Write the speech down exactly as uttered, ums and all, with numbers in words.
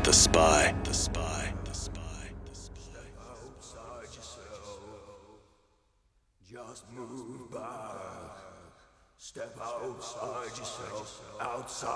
The Spy. The Spy. The Spy. The Spy. Step outside yourself. Just move back. Step outside yourself. Outside.